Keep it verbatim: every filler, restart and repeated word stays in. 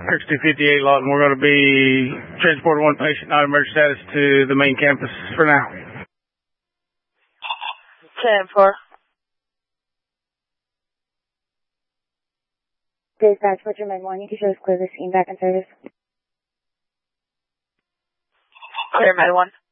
sixty fifty-eight Lawton. We're going to be transporting one patient, not emergency status, to the main campus for now. ten four. Dispatch, what's your med one? You can show us clear the scene back in service. Clear med one.